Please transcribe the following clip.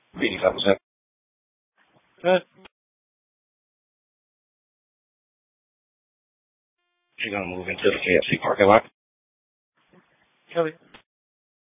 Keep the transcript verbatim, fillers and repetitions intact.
Greetings, I was at Good. You're gonna move into the K F C parking lot. Kelly.